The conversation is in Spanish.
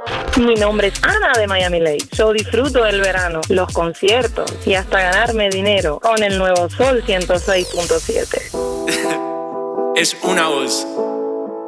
Mi nombre es Ana de Miami Lakes. Yo disfruto del verano, los conciertos y hasta ganarme dinero con el nuevo Sol 106.7. Es una voz.